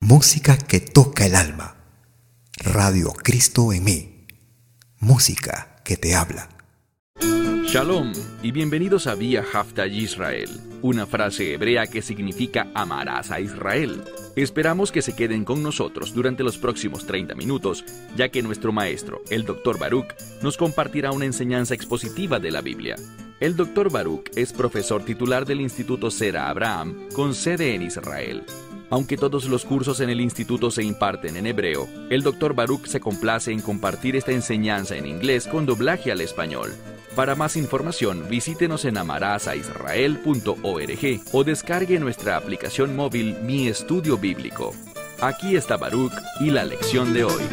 Música que toca el alma. Radio Cristo en mí. Música que te habla. Shalom y bienvenidos a Vía Haftaj Israel, una frase hebrea que significa amarás a Israel. Esperamos que se queden con nosotros durante los próximos 30 minutos, ya que nuestro maestro, el Dr. Baruch, nos compartirá una enseñanza expositiva de la Biblia. El Dr. Baruch es profesor titular del Instituto Sera Abraham, con sede en Israel. Aunque todos los cursos en el instituto se imparten en hebreo, el Dr. Baruch se complace en compartir esta enseñanza en inglés con doblaje al español. Para más información, visítenos en amarasaisrael.org o descargue nuestra aplicación móvil Mi Estudio Bíblico. Aquí está Baruch y la lección de hoy.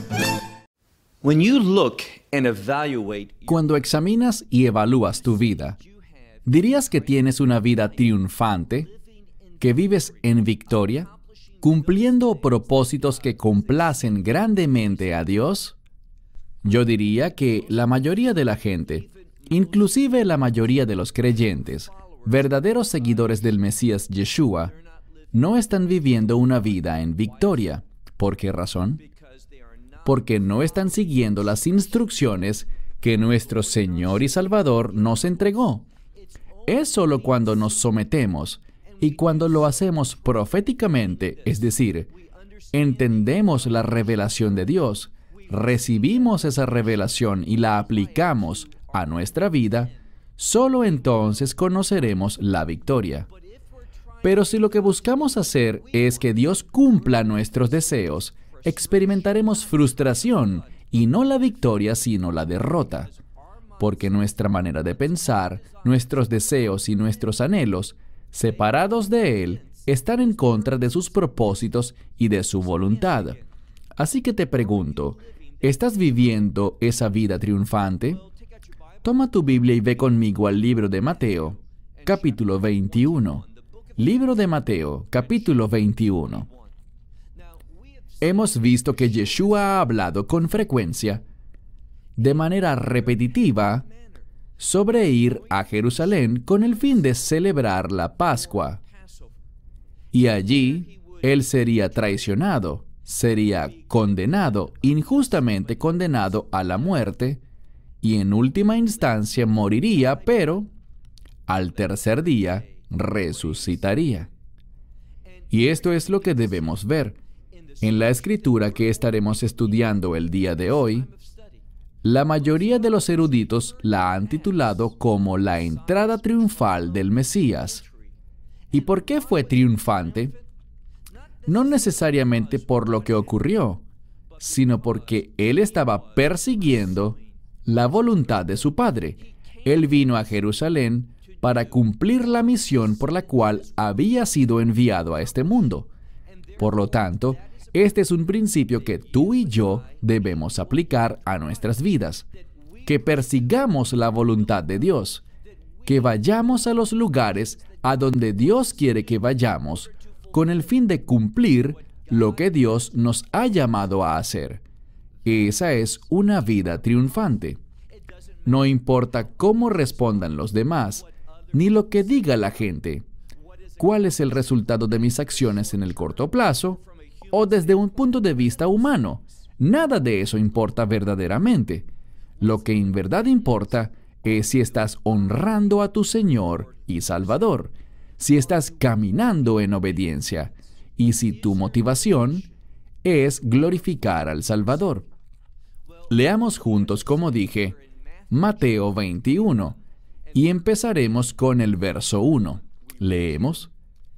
Cuando examinas y evalúas tu vida, ¿dirías que tienes una vida triunfante, que vives en victoria, cumpliendo propósitos que complacen grandemente a Dios? Yo diría que la mayoría de la gente, inclusive la mayoría de los creyentes, verdaderos seguidores del Mesías Yeshua, no están viviendo una vida en victoria. ¿Por qué razón? Porque no están siguiendo las instrucciones que nuestro Señor y Salvador nos entregó. Es solo cuando nos sometemos y cuando lo hacemos proféticamente, es decir, entendemos la revelación de Dios, recibimos esa revelación y la aplicamos a nuestra vida, solo entonces conoceremos la victoria. Pero si lo que buscamos hacer es que Dios cumpla nuestros deseos, experimentaremos frustración y no la victoria sino la derrota, porque nuestra manera de pensar, nuestros deseos y nuestros anhelos, separados de Él, están en contra de sus propósitos y de su voluntad. Así que te pregunto, ¿estás viviendo esa vida triunfante? Toma tu Biblia y ve conmigo al libro de Mateo, capítulo 21. Libro de Mateo, capítulo 21. Hemos visto que Yeshua ha hablado con frecuencia, de manera repetitiva, sobre ir a Jerusalén con el fin de celebrar la Pascua. Y allí, Él sería traicionado, sería condenado, injustamente condenado a la muerte, y en última instancia moriría, pero al tercer día resucitaría. Y esto es lo que debemos ver. En la escritura que estaremos estudiando el día de hoy, la mayoría de los eruditos la han titulado como la entrada triunfal del Mesías. ¿Y por qué fue triunfante? No necesariamente por lo que ocurrió, sino porque Él estaba persiguiendo la voluntad de su Padre. Él vino a Jerusalén para cumplir la misión por la cual había sido enviado a este mundo. Por lo tanto, este es un principio que tú y yo debemos aplicar a nuestras vidas. Que persigamos la voluntad de Dios. Que vayamos a los lugares a donde Dios quiere que vayamos, con el fin de cumplir lo que Dios nos ha llamado a hacer. Esa es una vida triunfante. No importa cómo respondan los demás, ni lo que diga la gente. ¿Cuál es el resultado de mis acciones en el corto plazo? O desde un punto de vista humano. Nada de eso importa verdaderamente. Lo que en verdad importa es si estás honrando a tu Señor y Salvador, si estás caminando en obediencia, y si tu motivación es glorificar al Salvador. Leamos juntos, como dije, Mateo 21, y empezaremos con el verso 1. Leemos.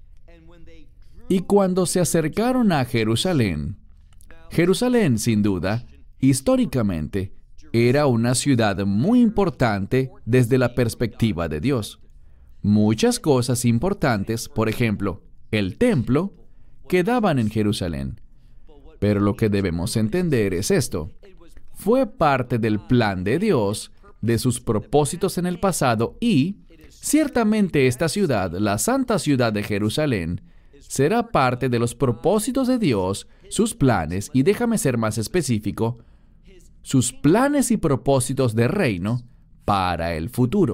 Y cuando se acercaron a Jerusalén, Jerusalén, sin duda, históricamente, era una ciudad muy importante desde la perspectiva de Dios. Muchas cosas importantes, por ejemplo, el templo, quedaban en Jerusalén. Pero lo que debemos entender es esto. Fue parte del plan de Dios, de sus propósitos en el pasado y, ciertamente esta ciudad, la santa ciudad de Jerusalén, será parte de los propósitos de Dios, sus planes, y déjame ser más específico, sus planes y propósitos de reino para el futuro.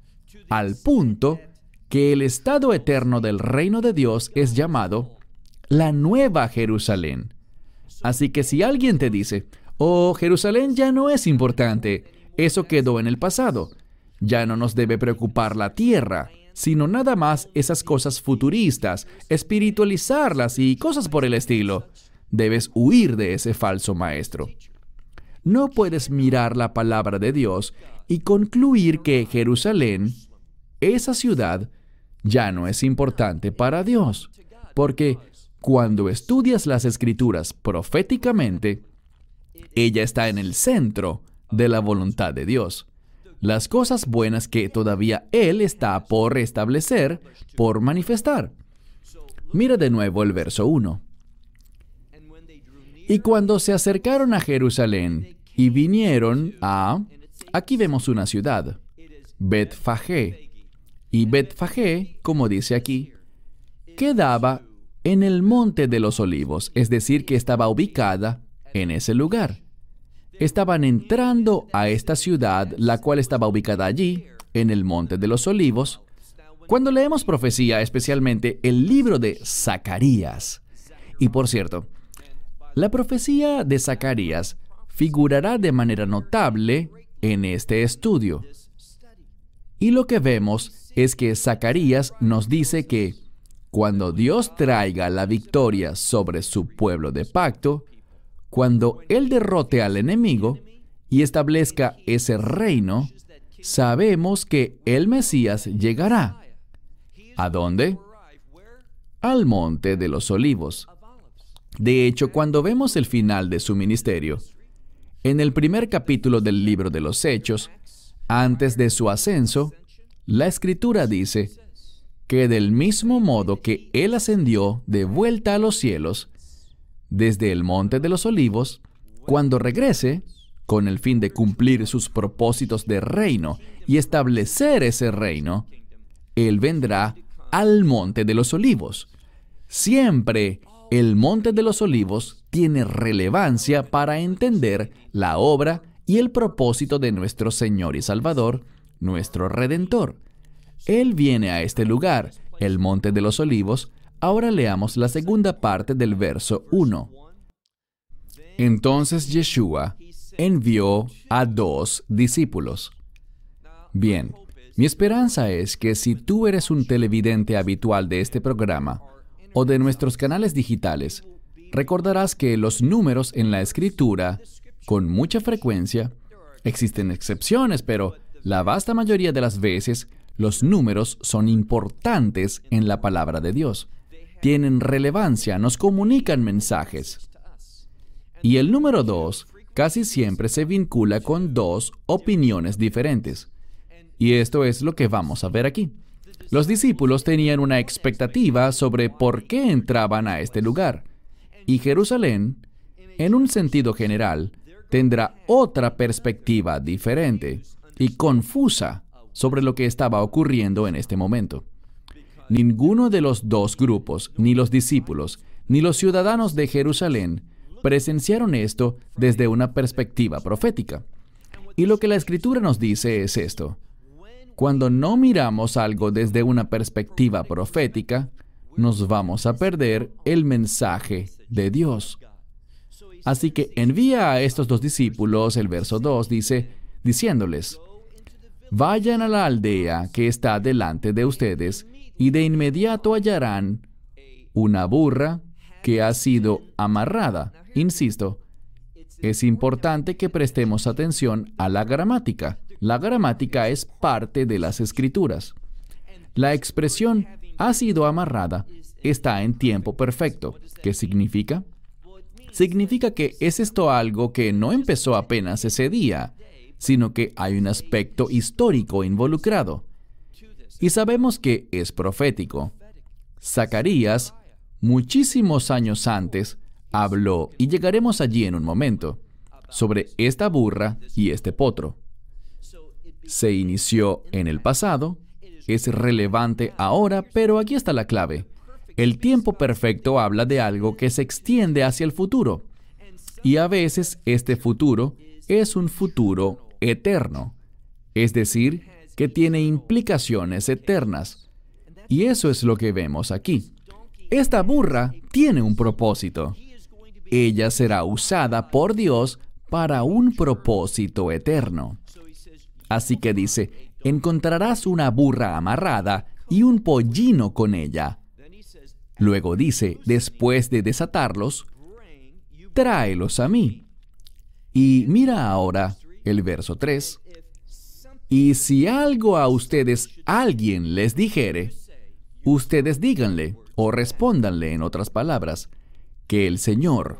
Al punto que el estado eterno del reino de Dios es llamado la nueva Jerusalén. Así que si alguien te dice, oh, Jerusalén ya no es importante, eso quedó en el pasado, ya no nos debe preocupar la tierra, sino nada más esas cosas futuristas, espiritualizarlas y cosas por el estilo, debes huir de ese falso maestro. No puedes mirar la palabra de Dios y concluir que Jerusalén, esa ciudad, ya no es importante para Dios, porque cuando estudias las Escrituras proféticamente, ella está en el centro de la voluntad de Dios. Las cosas buenas que todavía Él está por restablecer, por manifestar. Mira de nuevo el verso 1. Y cuando se acercaron a Jerusalén y vinieron a... Aquí vemos una ciudad, Betfagé. Y Betfagé, como dice aquí, quedaba en el Monte de los Olivos, es decir, que estaba ubicada en ese lugar. Estaban entrando a esta ciudad, la cual estaba ubicada allí, en el Monte de los Olivos. Cuando leemos profecía, especialmente el libro de Zacarías. Y por cierto, la profecía de Zacarías figurará de manera notable en este estudio. Y lo que vemos es que Zacarías nos dice que cuando Dios traiga la victoria sobre su pueblo de pacto, cuando Él derrote al enemigo y establezca ese reino, sabemos que el Mesías llegará. ¿A dónde? Al Monte de los Olivos. De hecho, cuando vemos el final de su ministerio, en el primer capítulo del libro de los Hechos, antes de su ascenso, la Escritura dice que del mismo modo que Él ascendió de vuelta a los cielos, desde el Monte de los Olivos, cuando regrese, con el fin de cumplir sus propósitos de reino y establecer ese reino, Él vendrá al Monte de los Olivos. Siempre el Monte de los Olivos tiene relevancia para entender la obra y el propósito de nuestro Señor y Salvador, nuestro Redentor. Él viene a este lugar, el Monte de los Olivos. Ahora leamos la segunda parte del verso 1. Entonces Yeshua envió a 2 discípulos. Bien, mi esperanza es que si tú eres un televidente habitual de este programa o de nuestros canales digitales, recordarás que los números en la Escritura, con mucha frecuencia, existen excepciones, pero la vasta mayoría de las veces, los números son importantes en la palabra de Dios. Tienen relevancia, nos comunican mensajes. Y el número 2 casi siempre se vincula con 2 opiniones diferentes. Y esto es lo que vamos a ver aquí. Los discípulos tenían una expectativa sobre por qué entraban a este lugar. Y Jerusalén, en un sentido general, tendrá otra perspectiva diferente y confusa sobre lo que estaba ocurriendo en este momento. Ninguno de los 2 grupos, ni los discípulos, ni los ciudadanos de Jerusalén, presenciaron esto desde una perspectiva profética. Y lo que la Escritura nos dice es esto: cuando no miramos algo desde una perspectiva profética, nos vamos a perder el mensaje de Dios. Así que envía a estos 2 discípulos, el verso 2 dice, diciéndoles: vayan a la aldea que está delante de ustedes, y de inmediato hallarán una burra que ha sido amarrada. Insisto, es importante que prestemos atención a la gramática. La gramática es parte de las Escrituras. La expresión ha sido amarrada está en tiempo perfecto. ¿Qué significa? Significa que es esto algo que no empezó apenas ese día, sino que hay un aspecto histórico involucrado. Y sabemos que es profético. Zacarías, muchísimos años antes, habló, y llegaremos allí en un momento, sobre esta burra y este potro. Se inició en el pasado, es relevante ahora, pero aquí está la clave. El tiempo perfecto habla de algo que se extiende hacia el futuro. Y a veces este futuro es un futuro eterno. Es decir, que tiene implicaciones eternas. Y eso es lo que vemos aquí. Esta burra tiene un propósito. Ella será usada por Dios para un propósito eterno. Así que dice, encontrarás una burra amarrada y un pollino con ella. Luego dice, después de desatarlos, tráelos a mí. Y mira ahora el verso 3. Y si algo a ustedes alguien les dijere, ustedes díganle o respóndanle, en otras palabras, que el Señor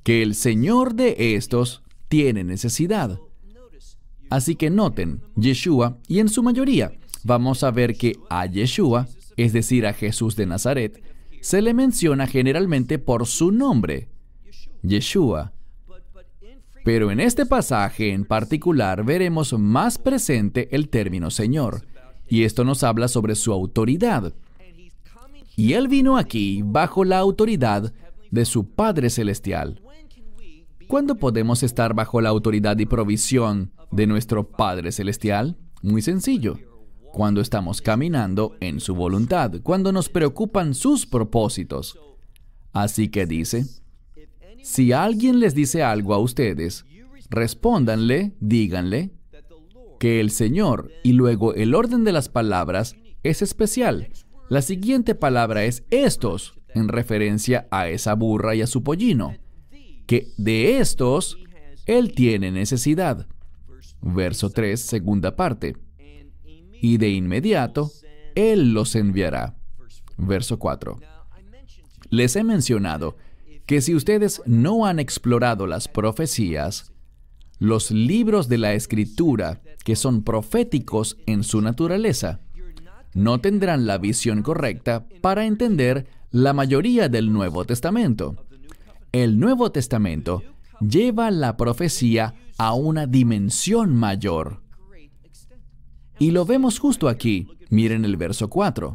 de estos tiene necesidad. Así que noten, Yeshua, y en su mayoría, vamos a ver que a Yeshua, es decir, a Jesús de Nazaret, se le menciona generalmente por su nombre, Yeshua. Pero en este pasaje en particular veremos más presente el término Señor, y esto nos habla sobre su autoridad. Y Él vino aquí bajo la autoridad de su Padre Celestial. ¿Cuándo podemos estar bajo la autoridad y provisión de nuestro Padre Celestial? Muy sencillo. Cuando estamos caminando en su voluntad, cuando nos preocupan sus propósitos. Así que dice, si alguien les dice algo a ustedes, respóndanle, díganle, que el Señor, y luego el orden de las palabras es especial. La siguiente palabra es estos, en referencia a esa burra y a su pollino, que de estos Él tiene necesidad. Verso 3, segunda parte. Y de inmediato, Él los enviará. Verso 4. Les he mencionado que si ustedes no han explorado las profecías, los libros de la Escritura, que son proféticos en su naturaleza, no tendrán la visión correcta para entender la mayoría del Nuevo Testamento. El Nuevo Testamento lleva la profecía a una dimensión mayor. Y lo vemos justo aquí. Miren el verso 4.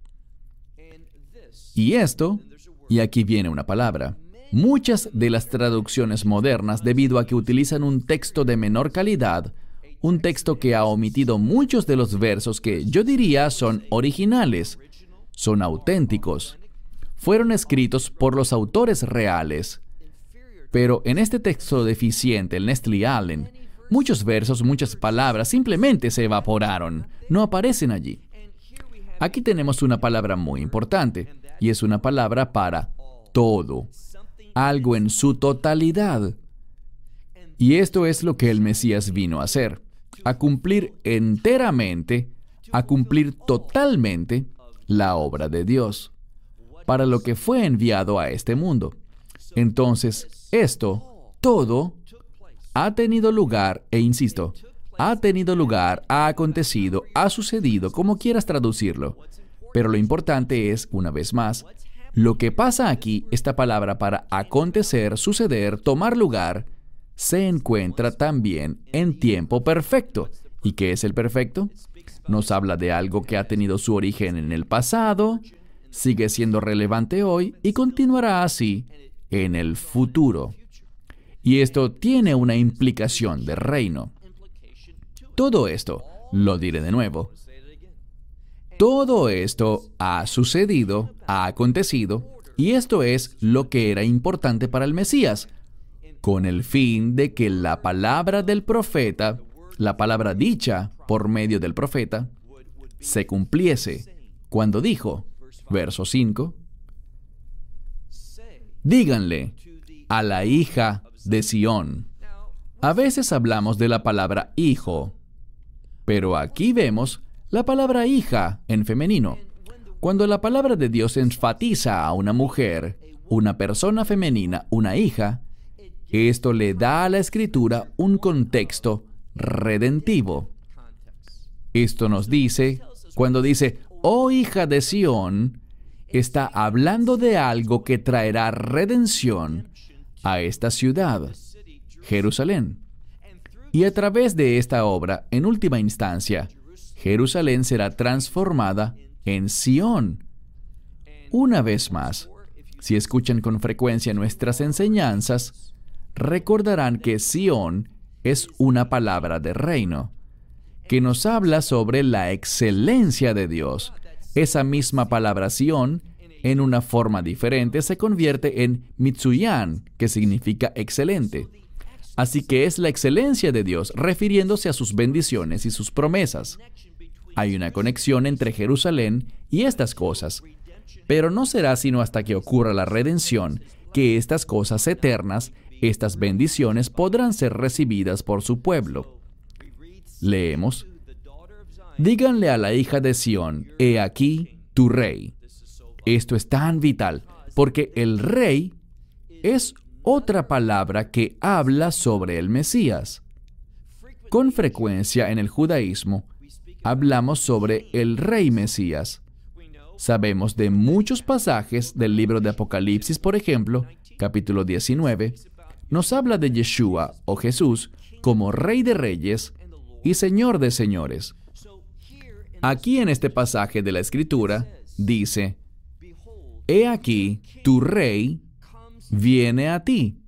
Y esto, y aquí viene una palabra. Muchas de las traducciones modernas, debido a que utilizan un texto de menor calidad, un texto que ha omitido muchos de los versos que yo diría son originales, son auténticos, fueron escritos por los autores reales. Pero en este texto deficiente, el Nestle Allen, muchos versos, muchas palabras simplemente se evaporaron, no aparecen allí. Aquí tenemos una palabra muy importante, y es una palabra para todo, algo en su totalidad. Y esto es lo que el Mesías vino a hacer, a cumplir enteramente, a cumplir totalmente la obra de Dios, para lo que fue enviado a este mundo. Entonces, esto, todo, ha tenido lugar, e insisto, ha tenido lugar, ha acontecido, ha sucedido, como quieras traducirlo. Pero lo importante es, una vez más, lo que pasa aquí, esta palabra para acontecer, suceder, tomar lugar, se encuentra también en tiempo perfecto. ¿Y qué es el perfecto? Nos habla de algo que ha tenido su origen en el pasado, sigue siendo relevante hoy y continuará así en el futuro. Y esto tiene una implicación de reino. Todo esto, lo diré de nuevo, todo esto ha sucedido, ha acontecido, y esto es lo que era importante para el Mesías, con el fin de que la palabra del profeta, la palabra dicha por medio del profeta, se cumpliese, cuando dijo, verso 5, díganle a la hija de Sión. A veces hablamos de la palabra hijo, pero aquí vemos la palabra hija en femenino. Cuando la palabra de Dios enfatiza a una mujer, una persona femenina, una hija, esto le da a la Escritura un contexto redentivo. Esto nos dice, cuando dice, oh hija de Sión, está hablando de algo que traerá redención a esta ciudad, Jerusalén. Y a través de esta obra, en última instancia, Jerusalén será transformada en Sión. Una vez más, si escuchan con frecuencia nuestras enseñanzas, recordarán que Sión es una palabra de reino, que nos habla sobre la excelencia de Dios. Esa misma palabra Sión en una forma diferente, se convierte en Mitsuyan, que significa excelente. Así que es la excelencia de Dios, refiriéndose a sus bendiciones y sus promesas. Hay una conexión entre Jerusalén y estas cosas, pero no será sino hasta que ocurra la redención que estas cosas eternas, estas bendiciones, podrán ser recibidas por su pueblo. Leemos: díganle a la hija de Sión, he aquí tu rey. Esto es tan vital, porque el rey es otra palabra que habla sobre el Mesías. Con frecuencia en el judaísmo hablamos sobre el rey Mesías. Sabemos de muchos pasajes del libro de Apocalipsis, por ejemplo, capítulo 19, nos habla de Yeshua o Jesús como Rey de Reyes y Señor de Señores. Aquí en este pasaje de la Escritura dice: he aquí tu rey viene a ti,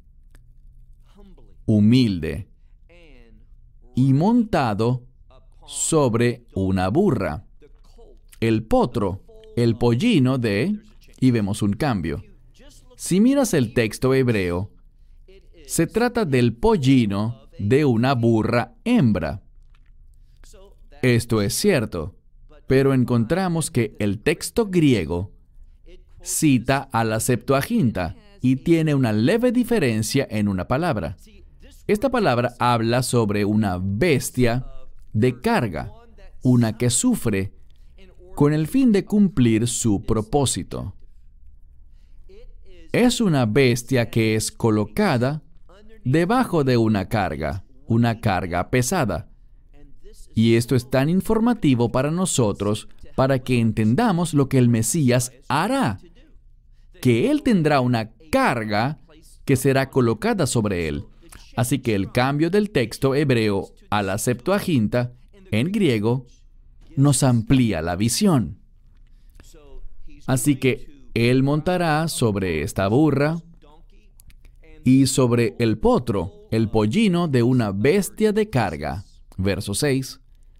humilde y montado sobre una burra, el potro, el pollino de... Y vemos un cambio. Si miras el texto hebreo, se trata del pollino de una burra hembra. Esto es cierto, pero encontramos que el texto griego cita a la Septuaginta y tiene una leve diferencia en una palabra. Esta palabra habla sobre una bestia de carga, una que sufre con el fin de cumplir su propósito. Es una bestia que es colocada debajo de una carga pesada. Y esto es tan informativo para nosotros, para que entendamos lo que el Mesías hará, que Él tendrá una carga que será colocada sobre Él. Así que el cambio del texto hebreo a la Septuaginta, en griego, nos amplía la visión. Así que Él montará sobre esta burra y sobre el potro, el pollino de una bestia de carga. Verso 6.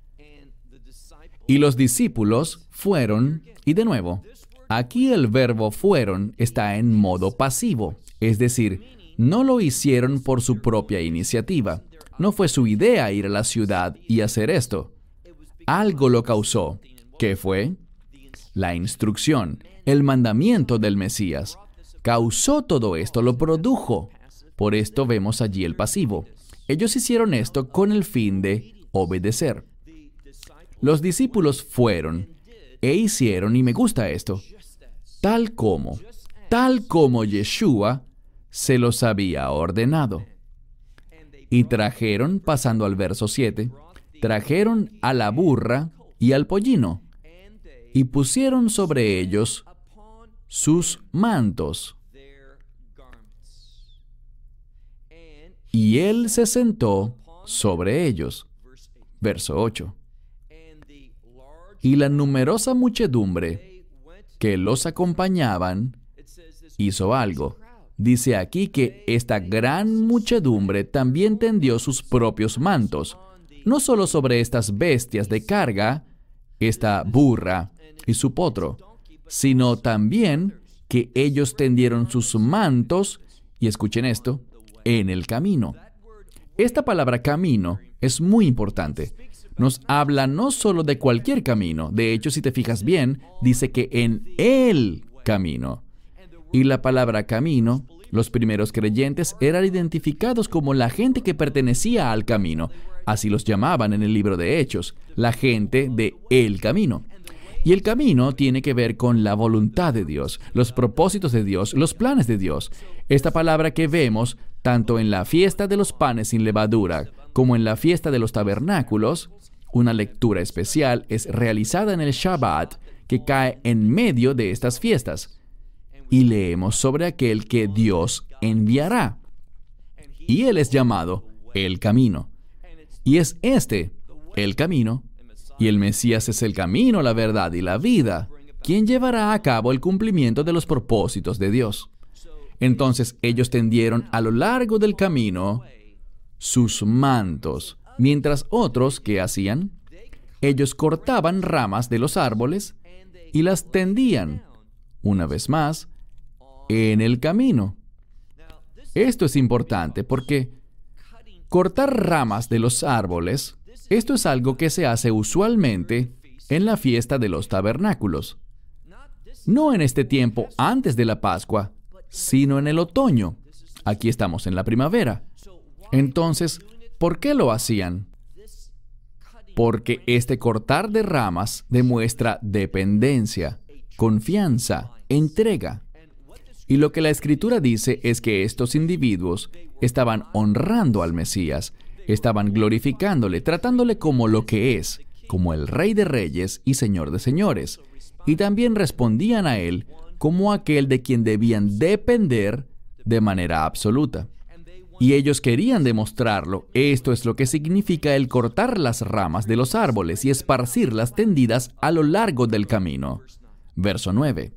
Y los discípulos fueron, y de nuevo, aquí el verbo fueron está en modo pasivo, es decir, no lo hicieron por su propia iniciativa. No fue su idea ir a la ciudad y hacer esto. Algo lo causó. ¿Qué fue? La instrucción, el mandamiento del Mesías. Causó todo esto, lo produjo. Por esto vemos allí el pasivo. Ellos hicieron esto con el fin de obedecer. Los discípulos fueron e hicieron, y me gusta esto, tal como Yeshua se los había ordenado. Y trajeron, pasando al verso 7, trajeron a la burra y al pollino, y pusieron sobre ellos sus mantos. Y él se sentó sobre ellos. Verso 8. Y la numerosa muchedumbre que los acompañaban hizo algo. Dice aquí que esta gran muchedumbre también tendió sus propios mantos, no solo sobre estas bestias de carga, esta burra y su potro, sino también que ellos tendieron sus mantos, y escuchen esto, en el camino. Esta palabra camino es muy importante. Nos habla no solo de cualquier camino. De hecho, si te fijas bien, dice que en el camino. Y la palabra camino, los primeros creyentes eran identificados como la gente que pertenecía al camino. Así los llamaban en el libro de Hechos, la gente de el camino. Y el camino tiene que ver con la voluntad de Dios, los propósitos de Dios, los planes de Dios. Esta palabra que vemos tanto en la fiesta de los panes sin levadura como en la fiesta de los tabernáculos, una lectura especial es realizada en el Shabbat, que cae en medio de estas fiestas. Y leemos sobre aquel que Dios enviará. Y Él es llamado el camino. Y es este, el camino, y el Mesías es el camino, la verdad y la vida, quien llevará a cabo el cumplimiento de los propósitos de Dios. Entonces ellos tendieron a lo largo del camino sus mantos, mientras otros, ¿qué hacían? Ellos cortaban ramas de los árboles y las tendían una vez más, en el camino. Esto es importante porque cortar ramas de los árboles, esto es algo que se hace usualmente en la fiesta de los tabernáculos. No en este tiempo antes de la Pascua, sino en el otoño. Aquí estamos en la primavera. Entonces, ¿por qué lo hacían? Porque este cortar de ramas demuestra dependencia, confianza, entrega. Y lo que la Escritura dice es que estos individuos estaban honrando al Mesías, estaban glorificándole, tratándole como lo que es, como el Rey de Reyes y Señor de Señores. Y también respondían a Él como aquel de quien debían depender de manera absoluta. Y ellos querían demostrarlo. Esto es lo que significa el cortar las ramas de los árboles y esparcirlas tendidas a lo largo del camino. Verso 9.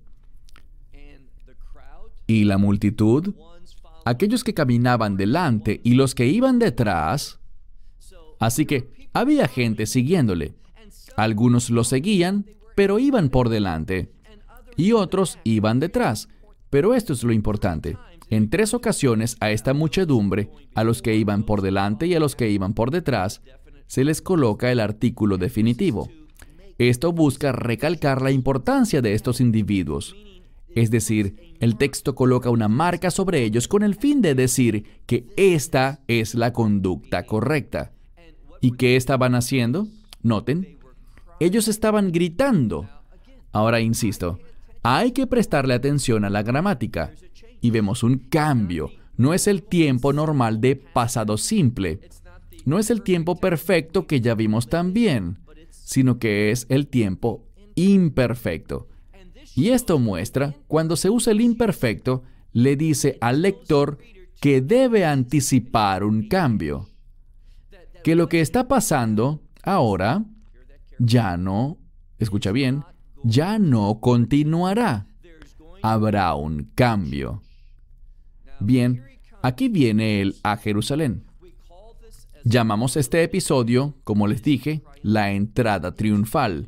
Y la multitud, aquellos que caminaban delante y los que iban detrás, así que había gente siguiéndole. Algunos lo seguían, pero iban por delante, y otros iban detrás. Pero esto es lo importante. En 3 ocasiones a esta muchedumbre, a los que iban por delante y a los que iban por detrás, se les coloca el artículo definitivo. Esto busca recalcar la importancia de estos individuos. Es decir, el texto coloca una marca sobre ellos con el fin de decir que esta es la conducta correcta. ¿Y qué estaban haciendo? Noten, ellos estaban gritando. Ahora insisto, hay que prestarle atención a la gramática. Y vemos un cambio. No es el tiempo normal de pasado simple. No es el tiempo perfecto que ya vimos también, sino que es el tiempo imperfecto. Y esto muestra, cuando se usa el imperfecto, le dice al lector que debe anticipar un cambio. Que lo que está pasando ahora ya no, escucha bien, ya no continuará. Habrá un cambio. Bien, aquí viene él a Jerusalén. Llamamos este episodio, como les dije, la entrada triunfal.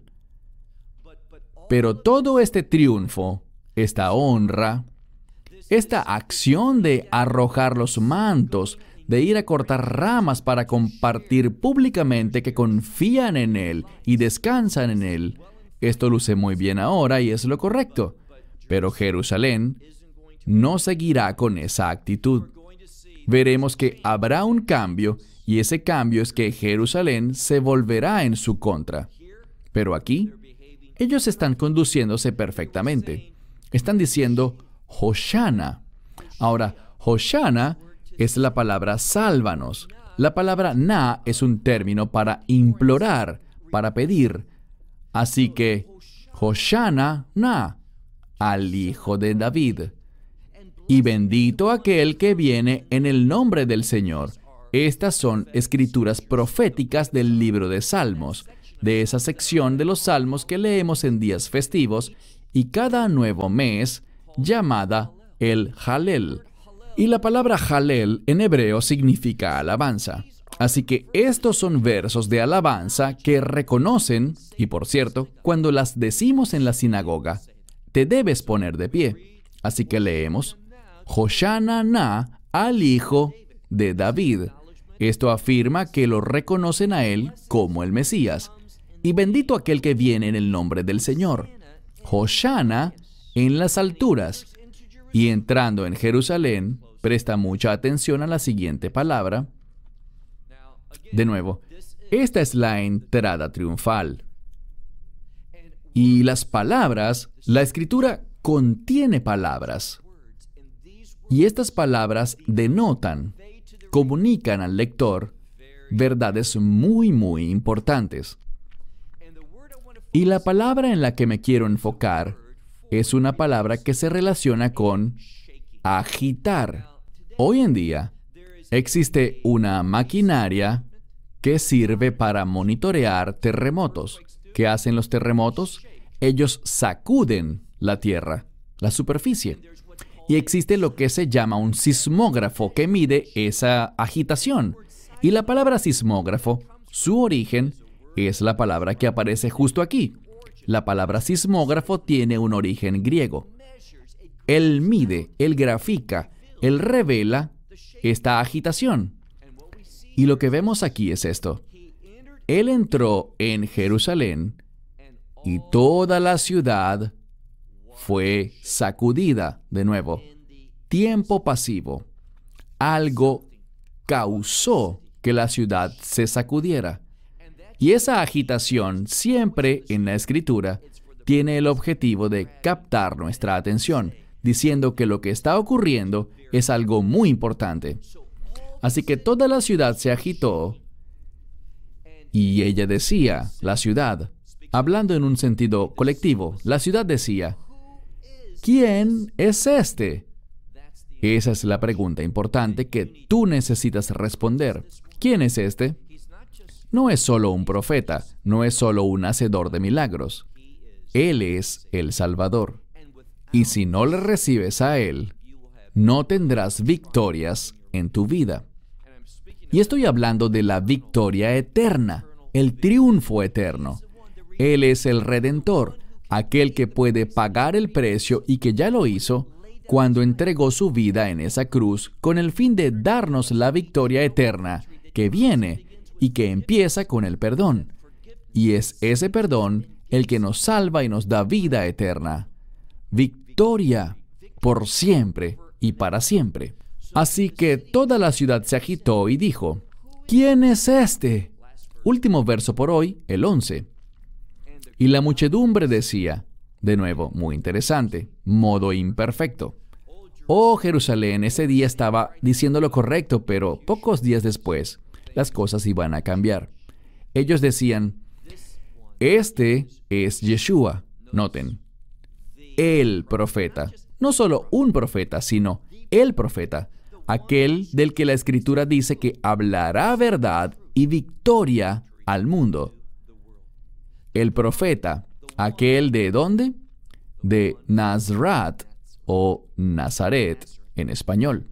Pero todo este triunfo, esta honra, esta acción de arrojar los mantos, de ir a cortar ramas para compartir públicamente que confían en Él y descansan en Él, esto luce muy bien ahora y es lo correcto. Pero Jerusalén no seguirá con esa actitud. Veremos que habrá un cambio, y ese cambio es que Jerusalén se volverá en su contra. Pero aquí, ellos están conduciéndose perfectamente. Están diciendo, Hoshana. Ahora, Hoshana es la palabra sálvanos. La palabra na es un término para implorar, para pedir. Así que, Hoshana na, al Hijo de David. Y bendito aquel que viene en el nombre del Señor. Estas son escrituras proféticas del libro de Salmos, de esa sección de los Salmos que leemos en días festivos y cada nuevo mes, llamada el Halel. Y la palabra Halel en hebreo significa alabanza. Así que estos son versos de alabanza que reconocen, y por cierto, cuando las decimos en la sinagoga, te debes poner de pie. Así que leemos, Hoshana na al Hijo de David. Esto afirma que lo reconocen a Él como el Mesías. Y bendito aquel que viene en el nombre del Señor. Hoshana en las alturas. Y entrando en Jerusalén, presta mucha atención a la siguiente palabra. De nuevo, esta es la entrada triunfal. Y las palabras, la Escritura contiene palabras. Y estas palabras denotan, comunican al lector verdades muy, muy importantes. Y la palabra en la que me quiero enfocar es una palabra que se relaciona con agitar. Hoy en día existe una maquinaria que sirve para monitorear terremotos. ¿Qué hacen los terremotos? Ellos sacuden la tierra, la superficie. Y existe lo que se llama un sismógrafo que mide esa agitación. Y la palabra sismógrafo, su origen, es la palabra que aparece justo aquí. La palabra sismógrafo tiene un origen griego. Él mide, Él grafica, Él revela esta agitación. Y lo que vemos aquí es esto. Él entró en Jerusalén y toda la ciudad fue sacudida de nuevo. Tiempo pasivo. Algo causó que la ciudad se sacudiera. Y esa agitación siempre en la Escritura tiene el objetivo de captar nuestra atención, diciendo que lo que está ocurriendo es algo muy importante. Así que toda la ciudad se agitó y ella decía, la ciudad, hablando en un sentido colectivo, la ciudad decía, ¿quién es este? Esa es la pregunta importante que tú necesitas responder. ¿Quién es este? No es solo un profeta, no es solo un hacedor de milagros. Él es el Salvador. Y si no le recibes a Él, no tendrás victorias en tu vida. Y estoy hablando de la victoria eterna, el triunfo eterno. Él es el Redentor, aquel que puede pagar el precio y que ya lo hizo cuando entregó su vida en esa cruz con el fin de darnos la victoria eterna que viene y que empieza con el perdón. Y es ese perdón el que nos salva y nos da vida eterna. Victoria por siempre y para siempre. Así que toda la ciudad se agitó y dijo, ¿quién es este? Último verso por hoy, el 11. Y la muchedumbre decía, de nuevo, muy interesante, modo imperfecto. Oh, Jerusalén, ese día estaba diciendo lo correcto, pero pocos días después, las cosas iban a cambiar. Ellos decían, este es Yeshua. Noten, el profeta. No solo un profeta, sino el profeta. Aquel del que la Escritura dice que hablará verdad y victoria al mundo. El profeta, aquel de ¿dónde? De Nazrat o Nazaret en español.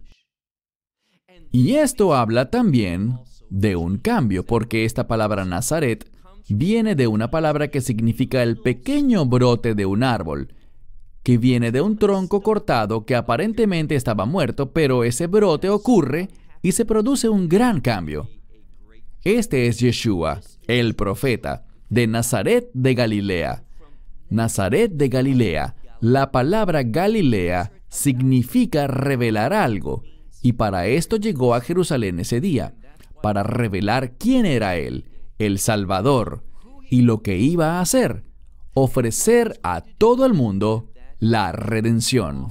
Y esto habla también de un cambio, porque esta palabra Nazaret viene de una palabra que significa el pequeño brote de un árbol, que viene de un tronco cortado que aparentemente estaba muerto, pero ese brote ocurre y se produce un gran cambio. Este es Yeshua, el profeta, de Nazaret de Galilea. Nazaret de Galilea. La palabra Galilea significa revelar algo, y para esto llegó a Jerusalén ese día, para revelar quién era Él, el Salvador, y lo que iba a hacer, ofrecer a todo el mundo la redención.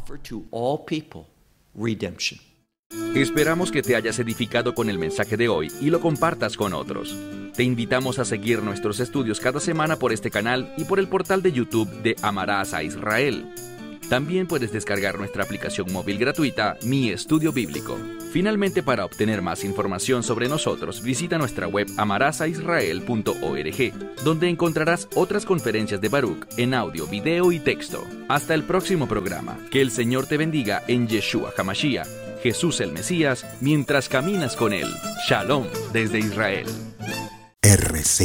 Esperamos que te hayas edificado con el mensaje de hoy y lo compartas con otros. Te invitamos a seguir nuestros estudios cada semana por este canal y por el portal de YouTube de Amarás a Israel. También puedes descargar nuestra aplicación móvil gratuita, Mi Estudio Bíblico. Finalmente, para obtener más información sobre nosotros, visita nuestra web amarasaisrael.org, donde encontrarás otras conferencias de Baruch en audio, video y texto. Hasta el próximo programa. Que el Señor te bendiga en Yeshua HaMashiach, Jesús el Mesías, mientras caminas con Él. Shalom desde Israel. RC